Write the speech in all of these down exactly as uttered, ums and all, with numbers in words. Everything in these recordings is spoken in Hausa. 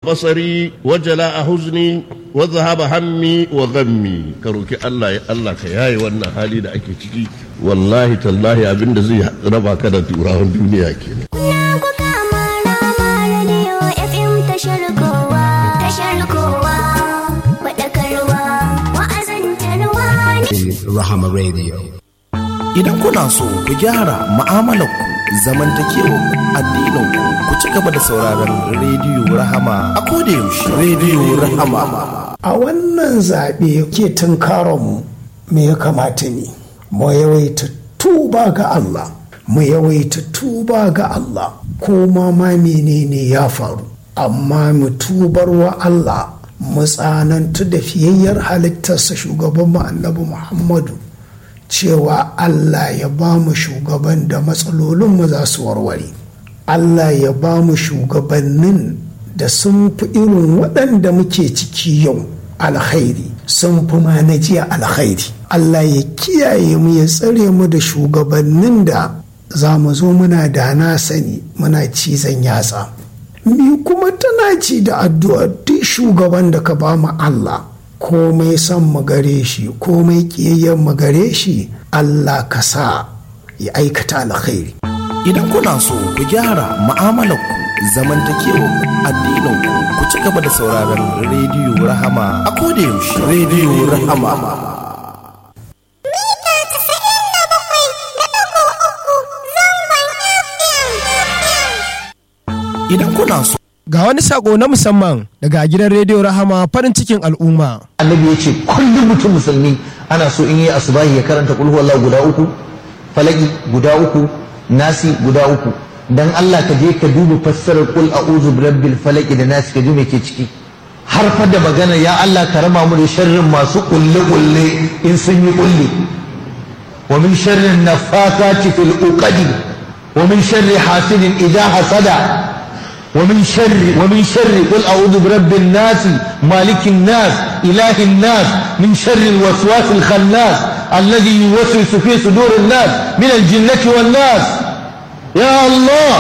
basari wa jala'a huzni wa dhahaba hammi wa ghammi. Ka roki Allah ya Allah ka yaye wannan hali da ake ciki. Wallahi tallahi abinda zai raba ka da turawan duniya kenan. Rahama Radio. Idan kuna so ku gyara mu'amalarku, zamantakewar addininku, ku ci gaba da sauraron rediyo Rahama a koda yaushe. Rediyo Rahama. A wannan zaɓe ke tunkaronmu me ya kamata ne? Mu yawaita tuba ga Allah, mu yawaita tuba ga Allah, ko ma ma menene ya faru, amma mu tubar wa Allah, mu tsanantu da fiyayyar halittarsa shugaban mu annabi Muhammadu, cewa Allah ya ba mu shugaban da matsalolinmu za su warware. Allah ya ba mu shugabannin da sun fi irin waɗanda muke ciki yau alkhairi, sun fi ma na jiya alkhairi. Allah ya kiyaye mu, ya tsare mu da shugabannin da za mu zo muna da na sani, muna cizon yatsa. Mi kuma tana ci da addu'a duk shugaban da ka ba mu Allah, komai son mu gare shi, komai kiyayyen mu gare shi, Allah ka sa ya aikata alkhairi. Idan kuna so ku gyara mu'amalarku, zamantakewar addininku, ku ci gaba da sauraron rediyo Rahama a koda yaushe. Rediyo Rahama. Idan kuna so. Ga wani sako na musamman daga gidan rediyo Rahama, farin cikin al'umma. Annabi ya ce kullum mutum musulmi ana so in yi asubahi ya karanta kul huwallahu guda uku, falaki guda uku, nasi guda uku. Dan Allah ka je ka duba fassarar kul a'udhu birabbil falaki da nasi ka ji me ke ciki. Har fa da magana ya Allah ka raba mu da sharrin masu kulle kulle in sun yi kulle. Wa min sharrin nafathati fil uqadi wa min sharri hasidin idha hasada. ومن شر ومن شر قل أعوذ برب الناس مالك الناس إله الناس من شر الوسواس الخناس الذي يوسوس في صدور الناس من الجنة والناس. يا الله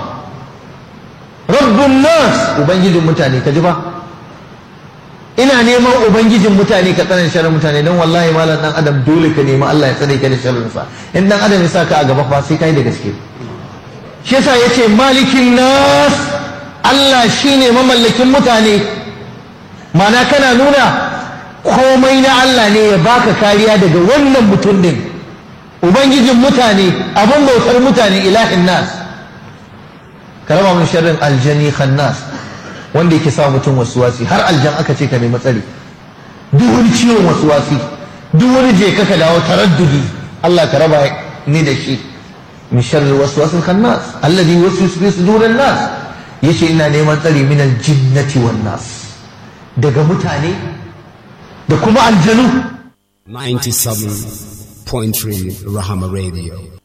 رب الناس. وبنجد متاني كجبا ina neman ubangijin mutane ka tsare sharrin mutane, don wallahi malam dan adam dole ka nemi Allah ya tsare ka da sharrin sa. In dan adam ya saka a gaba fa sai kai da gaske. Shi yasa yace malikin nas, Allah shine mamallakin mutane. Mana kana nuna komai na Allah ne ya baka kariya daga wannan mutum din, ubangijin mutane, abun bautar mutane, ilahin nas. Ka raba mun sharrin aljani khannas, wanda yake sa mutum waswasi. Har aljan aka ce ka nemi tsari, duk wani ciwon waswasi, duk wani je ka dawo taraddudi, Allah ka raba ni da shi. min sharri waswasil khannas alladhi yuwaswisu fi sudurin nas. yace ina neman tsari min aljinnati wan nas, daga mutane da kuma aljanu. ninety-seven point three Rahama Radio.